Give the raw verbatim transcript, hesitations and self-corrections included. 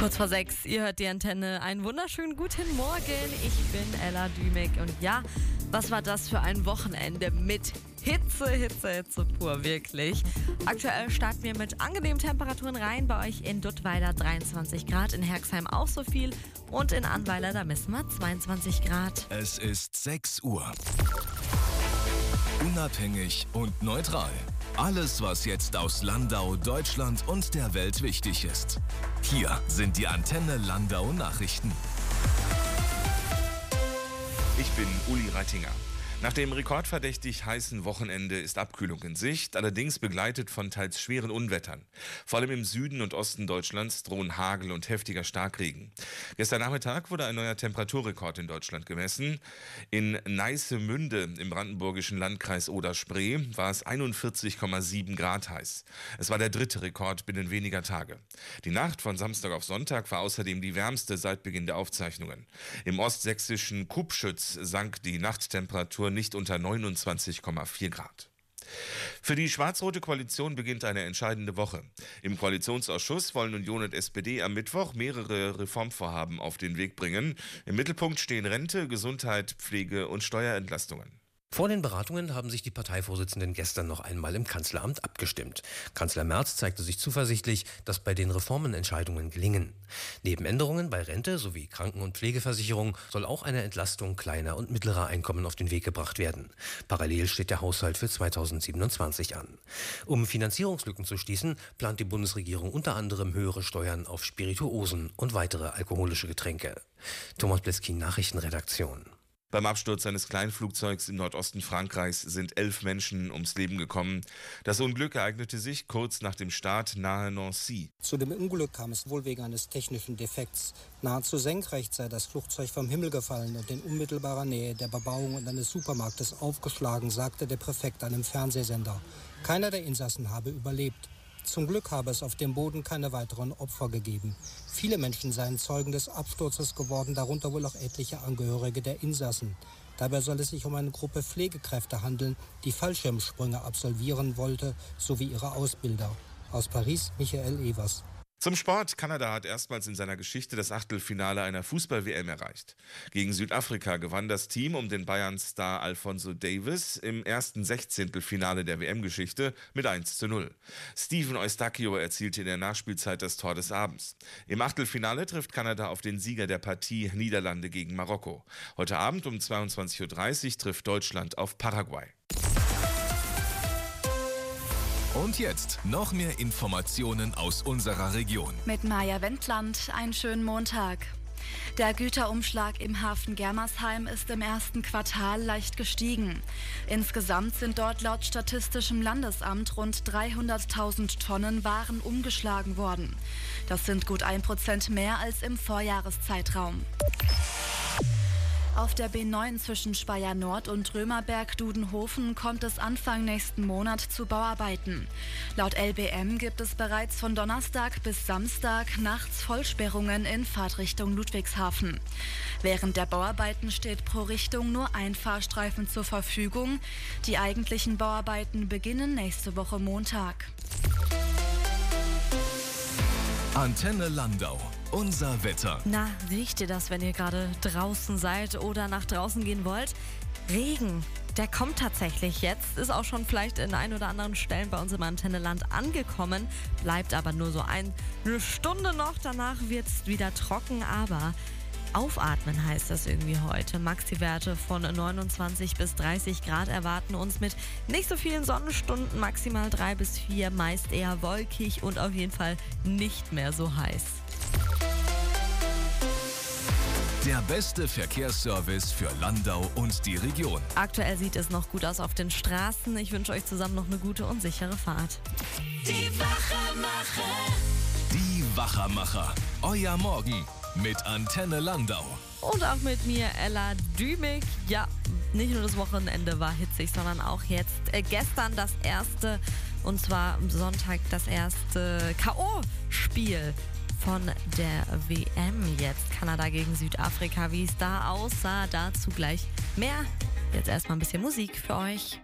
Kurz vor sechs, ihr hört die Antenne. Einen wunderschönen guten Morgen. Ich bin Ella Dümek und ja, was war das für ein Wochenende mit Hitze, Hitze, Hitze pur, wirklich. Aktuell starten wir mit angenehmen Temperaturen rein. Bei euch in Duttweiler dreiundzwanzig Grad, in Herxheim auch so viel und in Annweiler, da messen wir zweiundzwanzig Grad. Es ist sechs Uhr. Unabhängig und neutral. Alles, was jetzt aus Landau, Deutschland und der Welt wichtig ist. Hier sind die Antenne Landau Nachrichten. Ich bin Uli Reitinger. Nach dem rekordverdächtig heißen Wochenende ist Abkühlung in Sicht, allerdings begleitet von teils schweren Unwettern. Vor allem im Süden und Osten Deutschlands drohen Hagel und heftiger Starkregen. Gestern Nachmittag wurde ein neuer Temperaturrekord in Deutschland gemessen. In Neissemünde im brandenburgischen Landkreis Oder-Spree war es einundvierzig Komma sieben Grad heiß. Es war der dritte Rekord binnen weniger Tage. Die Nacht von Samstag auf Sonntag war außerdem die wärmste seit Beginn der Aufzeichnungen. Im ostsächsischen Kubschütz sank die Nachttemperatur nicht unter neunundzwanzig Komma vier Grad. Für die schwarz-rote Koalition beginnt eine entscheidende Woche. Im Koalitionsausschuss wollen Union und S P D am Mittwoch mehrere Reformvorhaben auf den Weg bringen. Im Mittelpunkt stehen Rente, Gesundheit, Pflege und Steuerentlastungen. Vor den Beratungen haben sich die Parteivorsitzenden gestern noch einmal im Kanzleramt abgestimmt. Kanzler Merz zeigte sich zuversichtlich, dass bei den Reformen Entscheidungen gelingen. Neben Änderungen bei Rente sowie Kranken- und Pflegeversicherung soll auch eine Entlastung kleiner und mittlerer Einkommen auf den Weg gebracht werden. Parallel steht der Haushalt für zweitausendsiebenundzwanzig an. Um Finanzierungslücken zu schließen, plant die Bundesregierung unter anderem höhere Steuern auf Spirituosen und weitere alkoholische Getränke. Thomas Bleskin, Nachrichtenredaktion. Beim Absturz eines Kleinflugzeugs im Nordosten Frankreichs sind elf Menschen ums Leben gekommen. Das Unglück ereignete sich kurz nach dem Start nahe Nancy. Zu dem Unglück kam es wohl wegen eines technischen Defekts. Nahezu senkrecht sei das Flugzeug vom Himmel gefallen und in unmittelbarer Nähe der Bebauung und eines Supermarktes aufgeschlagen, sagte der Präfekt einem Fernsehsender. Keiner der Insassen habe überlebt. Zum Glück habe es auf dem Boden keine weiteren Opfer gegeben. Viele Menschen seien Zeugen des Absturzes geworden, darunter wohl auch etliche Angehörige der Insassen. Dabei soll es sich um eine Gruppe Pflegekräfte handeln, die Fallschirmsprünge absolvieren wollte, sowie ihre Ausbilder. Aus Paris, Michael Evers. Zum Sport. Kanada hat erstmals in seiner Geschichte das Achtelfinale einer Fußball-W M erreicht. Gegen Südafrika gewann das Team um den Bayern-Star Alphonso Davies im ersten Sechzehntelfinale der W M-Geschichte mit eins zu null. Steven Eustachio erzielte in der Nachspielzeit das Tor des Abends. Im Achtelfinale trifft Kanada auf den Sieger der Partie Niederlande gegen Marokko. Heute Abend um zweiundzwanzig Uhr dreißig trifft Deutschland auf Paraguay. Und jetzt noch mehr Informationen aus unserer Region. Mit Maja Wendland, einen schönen Montag. Der Güterumschlag im Hafen Germersheim ist im ersten Quartal leicht gestiegen. Insgesamt sind dort laut Statistischem Landesamt rund dreihunderttausend Tonnen Waren umgeschlagen worden. Das sind gut ein Prozent mehr als im Vorjahreszeitraum. Auf der B neun zwischen Speyer Nord und Römerberg-Dudenhofen kommt es Anfang nächsten Monat zu Bauarbeiten. Laut L B M gibt es bereits von Donnerstag bis Samstag nachts Vollsperrungen in Fahrtrichtung Ludwigshafen. Während der Bauarbeiten steht pro Richtung nur ein Fahrstreifen zur Verfügung. Die eigentlichen Bauarbeiten beginnen nächste Woche Montag. Antenne Landau. Unser Wetter. Na, riecht ihr das, wenn ihr gerade draußen seid oder nach draußen gehen wollt? Regen, der kommt tatsächlich jetzt, ist auch schon vielleicht in ein oder anderen Stellen bei uns im Antenneland angekommen, bleibt aber nur so ein, eine Stunde noch, danach wird es wieder trocken, aber aufatmen heißt das irgendwie heute. Maxi-Werte von neunundzwanzig bis dreißig Grad erwarten uns mit nicht so vielen Sonnenstunden, maximal drei bis vier, meist eher wolkig und auf jeden Fall nicht mehr so heiß. Der beste Verkehrsservice für Landau und die Region. Aktuell sieht es noch gut aus auf den Straßen. Ich wünsche euch zusammen noch eine gute und sichere Fahrt. Die Wachermacher. Die Wachermacher. Euer Morgen mit Antenne Landau. Und auch mit mir, Ella Dümek. Ja, nicht nur das Wochenende war hitzig, sondern auch jetzt äh, gestern das erste, und zwar am Sonntag das erste K O-Spiel von der W M jetzt. Kanada gegen Südafrika. Wie es da aussah, dazu gleich mehr. Jetzt erstmal ein bisschen Musik für euch.